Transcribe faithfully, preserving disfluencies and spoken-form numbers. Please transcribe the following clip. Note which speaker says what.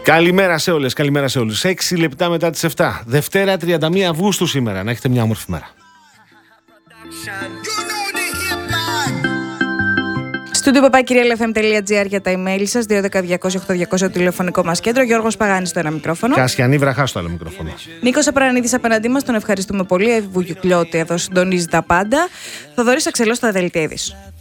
Speaker 1: Καλημέρα σε όλες, καλημέρα σε όλους. έξι λεπτά μετά τις επτά. Δευτέρα τριάντα μία Αυγούστου σήμερα. Να έχετε μια όμορφη μέρα.
Speaker 2: Στούντιο παπάκυριαλεφm.gr για τα email σας, δύο ένα μηδέν διακόσια οκτώ διακόσια το τηλεφωνικό μας κέντρο. Γιώργος Παγάνης στο ένα μικρόφωνο.
Speaker 1: Κασιανή Βραχά στο άλλο μικρόφωνο.
Speaker 2: Νίκος Απρανίδης απέναντί μας, τον ευχαριστούμε πολύ. Εύη Βουγιουκλιώτη εδώ συντονίζει τα πάντα. Θοδωρής Αξελός στα δελτία ειδήσεων.